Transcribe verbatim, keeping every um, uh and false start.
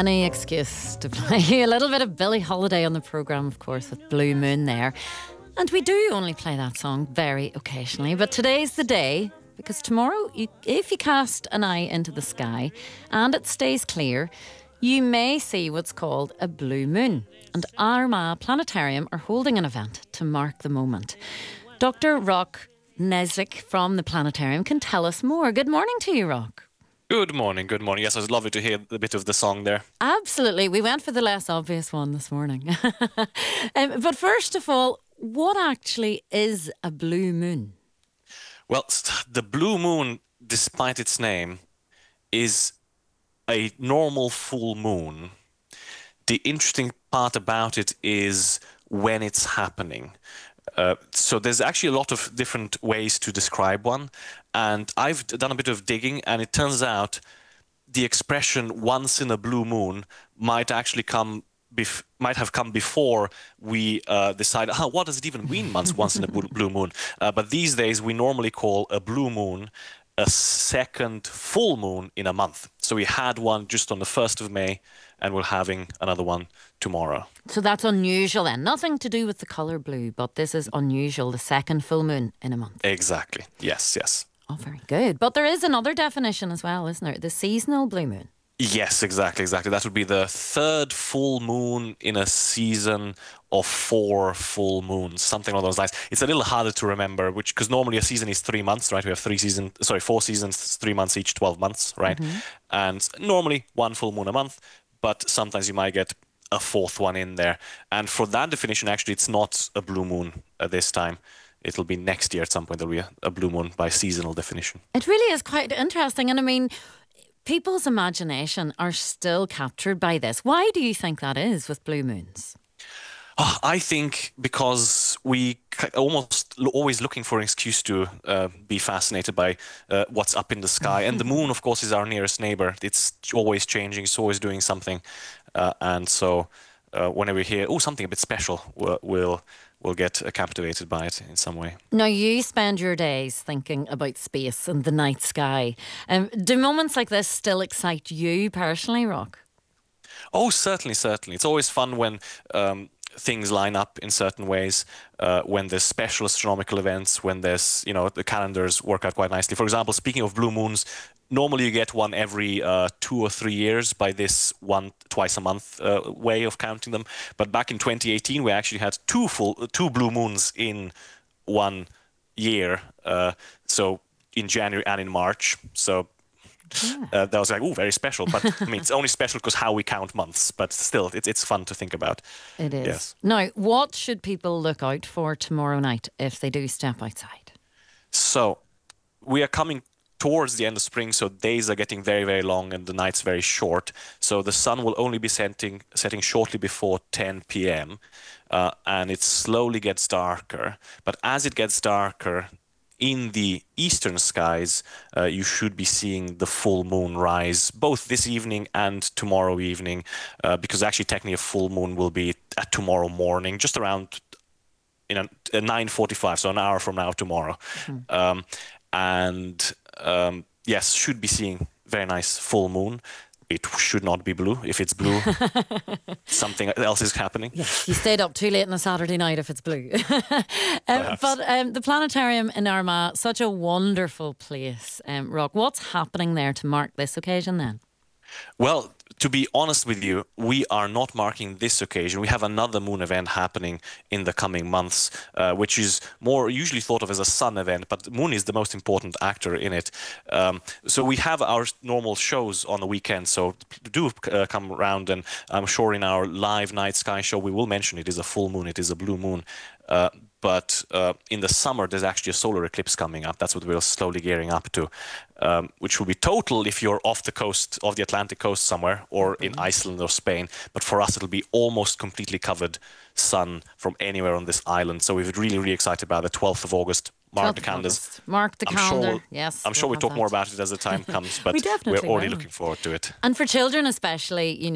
any excuse to play a little bit of Billie Holiday on the programme, of course, with Blue Moon there. And we do only play that song very occasionally, but today's the day, because tomorrow, you, if you cast an eye into the sky and it stays clear, you may see what's called a blue moon. And Armagh Planetarium are holding an event to mark the moment. Doctor Rock Neslick from the Planetarium can tell us more. Good morning to you, Rock. Good morning, good morning. Yes, it was lovely to hear a bit of the song there. Absolutely. We went for the less obvious one this morning. um, but first of all, what actually is a blue moon? Well, the blue moon, despite its name, is a normal full moon. The interesting part about it is when it's happening. Uh, so there's actually a lot of different ways to describe one. And I've done a bit of digging, and it turns out the expression once in a blue moon might actually come Bef- might have come before we uh, decided, oh, what does it even mean once, once in a blue moon? Uh, but these days, we normally call a blue moon a second full moon in a month. So we had one just on the first of May, and we're having another one tomorrow. So that's unusual then. Nothing to do with the colour blue, but this is unusual, the second full moon in a month. Exactly. Yes, yes. Oh, very good. But there is another definition as well, isn't there? The seasonal blue moon. Yes, exactly, exactly. That would be the third full moon in a season of four full moons, something along those lines. It's a little harder to remember, which because normally a season is three months, right? We have three seasons, sorry, four seasons, three months each, twelve months, right? Mm-hmm. And normally one full moon a month, but sometimes you might get a fourth one in there. And for that definition, actually, it's not a blue moon at this time. It'll be next year at some point. There'll be a, a blue moon by seasonal definition. It really is quite interesting, and I mean, people's imagination are still captured by this. Why do you think that is with blue moons? Oh, I think because we almost always looking for an excuse to uh, be fascinated by uh, what's up in the sky. And the moon, of course, is our nearest neighbor. It's always changing. It's always doing something. Uh, and so uh, whenever we hear, oh, something a bit special, we'll, we'll, we'll get uh, captivated by it in some way. Now, you spend your days thinking about space and the night sky. Um, do moments like this still excite you personally, Rock? Oh, certainly, certainly. It's always fun when Um, things line up in certain ways, uh, when there's special astronomical events, when there's, you know, the calendars work out quite nicely. For example, speaking of blue moons, normally you get one every uh, two or three years by this one twice a month uh, way of counting them. But back in twenty eighteen, we actually had two full two blue moons in one year. Uh, so in January and in March. So Yeah. Uh, that was like, oh, very special. But I mean, it's only special because how we count months. But still, it's it's fun to think about. It is. Yes. Now, what should people look out for tomorrow night if they do step outside? So we are coming towards the end of spring, so days are getting very, very long and the nights very short. So the sun will only be setting, setting shortly before ten p.m. Uh, and it slowly gets darker. But as it gets darker, in the eastern skies, uh, you should be seeing the full moon rise both this evening and tomorrow evening, uh, because actually technically a full moon will be at tomorrow morning, just around you know, nine forty-five, so an hour from now tomorrow. Mm-hmm. Um, and um, yes, should be seeing very nice full moon. It should not be blue. If it's blue, something else is happening. Yes, you stayed up too late on a Saturday night if it's blue. um, but um, the Planetarium in Armagh, such a wonderful place. Um, Rock, what's happening there to mark this occasion then? Well, to be honest with you, we are not marking this occasion. We have another moon event happening in the coming months, uh, which is more usually thought of as a sun event, but the moon is the most important actor in it. Um, so we have our normal shows on the weekend, so do uh, come around, and I'm sure in our live night sky show we will mention it is a full moon, it is a blue moon. Uh, but uh, in the summer, there's actually a solar eclipse coming up. That's what we're slowly gearing up to, um, which will be total if you're off the coast, of the Atlantic coast somewhere, or in Iceland or Spain. But for us, it'll be almost completely covered sun from anywhere on this island. So we're really, really excited about the twelfth of August. Mark the calendars. Mark the I'm calendar. Sure we'll, yes. I'm sure we'll, we'll talk that. more about it as the time comes, but we we're already will. looking forward to it. And for children especially, you